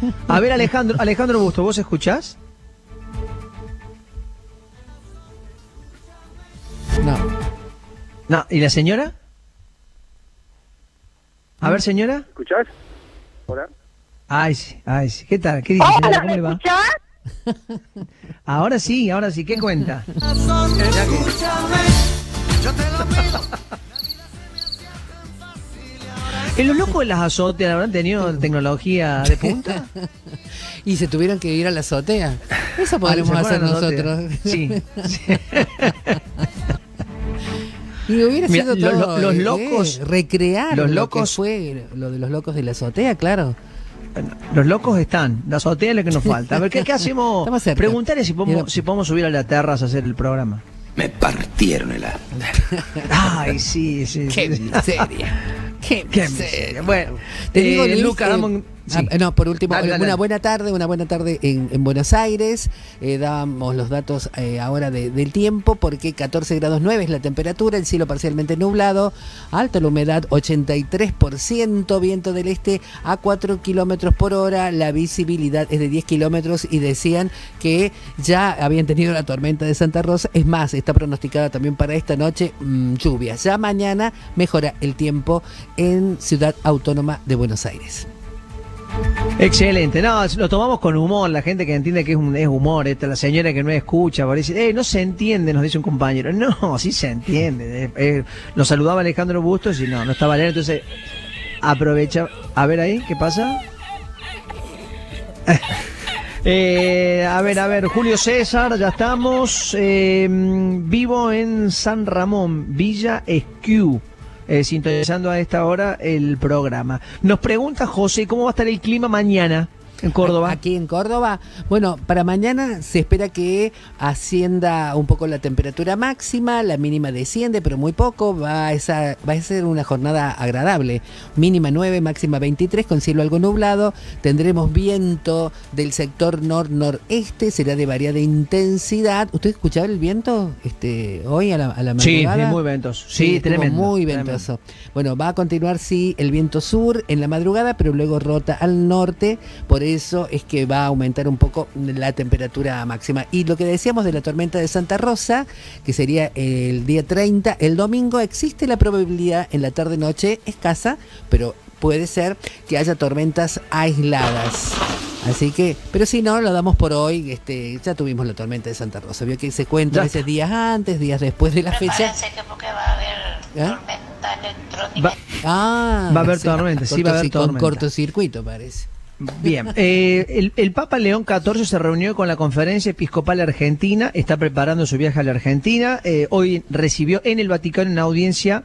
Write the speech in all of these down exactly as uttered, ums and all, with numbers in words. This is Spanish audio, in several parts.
A ver, Alejandro, Alejandro Busto, ¿vos escuchás? No. No, ¿y la señora? A ver, señora. ¿Escuchás? Hola. Ay, sí, ay, sí. ¿Qué tal? ¿Qué dice, Hola, señora? ¿Cómo ¿me le va? escuchás? Ahora sí, ahora sí. ¿Qué cuenta? ¿En los locos de las azoteas habrán tenido tecnología de punta? Y se tuvieron que ir a la azotea. Eso podremos Ah, ¿se hacer acuerdan de la nosotros. Sí. sí. Y hubiera Mira, sido lo- todo. lo- los eh, locos- recrear los lo locos- que fue lo de los locos de la azotea, claro. Los locos están. La azotea es lo que nos falta. A ver, ¿qué, qué hacemos? Estamos cerca. Preguntarle si podemos, Mira. si podemos subir a la terraza a hacer el programa. Me partieron el alma. Ay, sí, sí. Qué sí. miseria. Qué Qué miseria. miseria. Bueno, Te eh, digo, Luis, Lucas, eh, dame un- sí. ah, no, por último, Dale, dale, una dale. buena tarde, una buena tarde en, en Buenos Aires. Eh, damos los datos eh, ahora de- del tiempo, porque catorce grados nueve es la temperatura, el cielo parcialmente nublado, alta la humedad ochenta y tres por ciento, viento del este a cuatro kilómetros por hora, la visibilidad es de diez kilómetros y decían que ya habían tenido la tormenta de Santa Rosa. Es más, está pronosticada también para esta noche mmm, lluvia. Ya mañana mejora el tiempo en Ciudad Autónoma de Buenos Aires. Excelente, no, lo tomamos con humor, la gente que entiende que es, un, es humor, esta, la señora que no escucha, parece, eh, no se entiende, nos dice un compañero, no, sí se entiende, eh, eh, lo saludaba Alejandro Bustos y no, no estaba leyendo, entonces aprovecha, a ver ahí, ¿qué pasa? Eh, a ver, a ver, Julio César, ya estamos, eh, vivo en San Ramón, Villa Esquiú. Eh, sintonizando a esta hora el programa. Nos pregunta José, ¿cómo va a estar el clima mañana en Córdoba? Aquí en Córdoba, bueno, para mañana se espera que ascienda un poco la temperatura máxima, la mínima desciende, pero muy poco, va a, esa, va a ser una jornada agradable, mínima nueve, máxima veintitrés, con cielo algo nublado, tendremos viento del sector nor-noreste, será de variada intensidad. ¿Usted escuchaba el viento este hoy a la, a la Sí, madrugada? sí, muy ventoso. Sí, Sí, estuvo tremendo. muy tremendo. ventoso. Bueno, va a continuar, sí, el viento sur en la madrugada, pero luego rota al norte, por eso es que va a aumentar un poco la temperatura máxima. Y lo que decíamos de la tormenta de Santa Rosa, que sería el día treinta, el domingo, existe la probabilidad en la tarde-noche, escasa, pero puede ser que haya tormentas aisladas. Así que, pero si no, lo damos por hoy. Este, ya tuvimos la tormenta de Santa Rosa. Vio que se cuenta a veces días antes, días después de la fecha. Prepárense que porque va a haber ¿Eh? tormenta electrónica. Va, Ah, Va a haber tormenta, sí, va a haber cortocir- con tormenta. cortocircuito, parece. bien, eh, el, el Papa León catorce se reunió con la Conferencia Episcopal Argentina, está preparando su viaje a la Argentina, eh, hoy recibió en el Vaticano una audiencia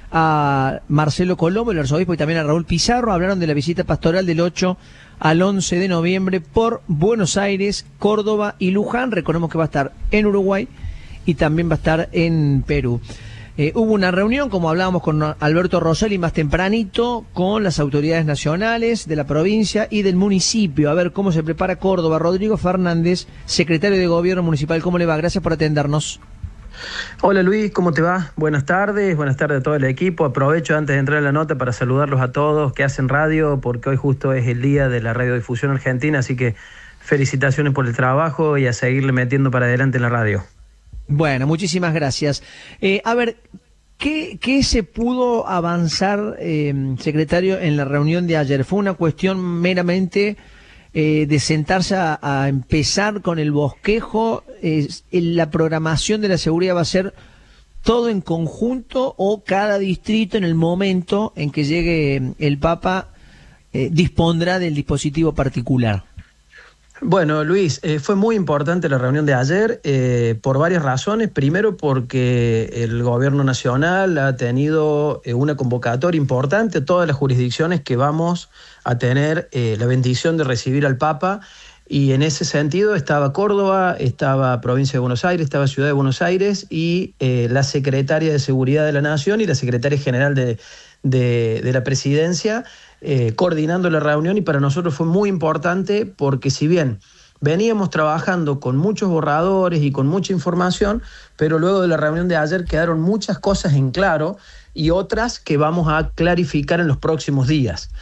a Marcelo Colombo, el arzobispo, y también a Raúl Pizarro. Hablaron de la visita pastoral del ocho al once de noviembre por Buenos Aires, Córdoba y Luján. Recordemos que va a estar en Uruguay y también va a estar en Perú. Eh, hubo una reunión, como hablábamos con Alberto Rosselli más tempranito, con las autoridades nacionales de la provincia y del municipio. A ver cómo se prepara Córdoba. Rodrigo Fernández, secretario de Gobierno Municipal, ¿cómo le va? Gracias por atendernos. Hola Luis, ¿cómo te va? Buenas tardes, buenas tardes a todo el equipo. Aprovecho antes de entrar en la nota para saludarlos a todos que hacen radio, porque hoy justo es el día de la radiodifusión argentina, así que felicitaciones por el trabajo y a seguirle metiendo para adelante en la radio. Bueno, muchísimas gracias. Eh, a ver, ¿qué, qué se pudo avanzar, eh, secretario, en la reunión de ayer? ¿Fue una cuestión meramente eh, de sentarse a, a empezar con el bosquejo? Eh, ¿La programación de la seguridad va a ser todo en conjunto o cada distrito en el momento en que llegue el Papa eh, dispondrá del dispositivo particular? Bueno, Luis, eh, fue muy importante la reunión de ayer eh, por varias razones. Primero, porque el gobierno nacional ha tenido eh, una convocatoria importante a todas las jurisdicciones que vamos a tener eh, la bendición de recibir al Papa, y en ese sentido estaba Córdoba, estaba Provincia de Buenos Aires, estaba Ciudad de Buenos Aires y eh, la Secretaria de Seguridad de la Nación y la Secretaria General de, de, de la Presidencia, Eh, coordinando la reunión, y para nosotros fue muy importante porque si bien veníamos trabajando con muchos borradores y con mucha información, pero luego de la reunión de ayer quedaron muchas cosas en claro y otras que vamos a clarificar en los próximos días.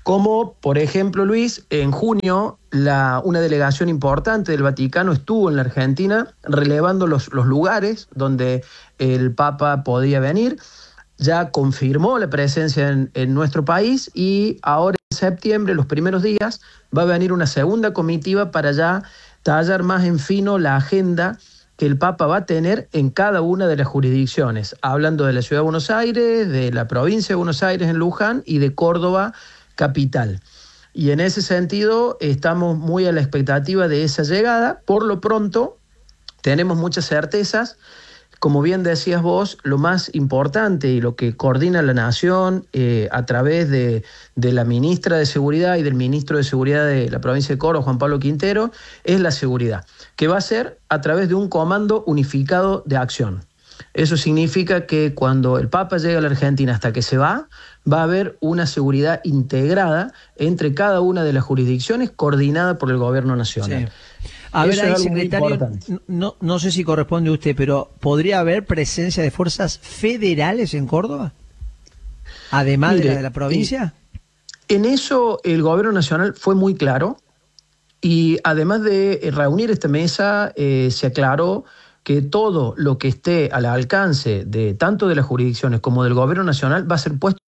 Como, por ejemplo, Luis, en junio la, una delegación importante del Vaticano estuvo en la Argentina relevando los, los lugares donde el Papa podía venir. Ya confirmó la presencia en, en nuestro país y ahora en septiembre, los primeros días, va a venir una segunda comitiva para ya tallar más en fino la agenda que el Papa va a tener en cada una de las jurisdicciones, hablando de la Ciudad de Buenos Aires, de la provincia de Buenos Aires en Luján y de Córdoba capital. Y en ese sentido estamos muy a la expectativa de esa llegada. Por lo pronto tenemos muchas certezas. Como bien decías vos, lo más importante y lo que coordina la Nación eh, a través de, de la ministra de Seguridad y del ministro de Seguridad de la provincia de Córdoba, Juan Pablo Quintero, es la seguridad, que va a ser a través de un comando unificado de acción. Eso significa que cuando el Papa llega a la Argentina hasta que se va, va a haber una seguridad integrada entre cada una de las jurisdicciones coordinada por el gobierno nacional. Sí. A ver, ahí, secretario, no, no sé si corresponde a usted, pero ¿podría haber presencia de fuerzas federales en Córdoba? Además Mire, de la de la provincia. En eso el gobierno nacional fue muy claro y además de reunir esta mesa eh, se aclaró que todo lo que esté al alcance de tanto de las jurisdicciones como del gobierno nacional va a ser puesto